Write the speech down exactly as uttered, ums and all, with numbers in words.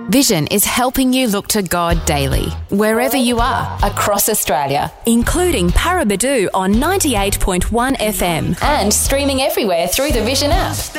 Vision is helping you look to God daily, wherever you are, across Australia, including Paraburdoo on ninety-eight point one F M and streaming everywhere through the Vision app.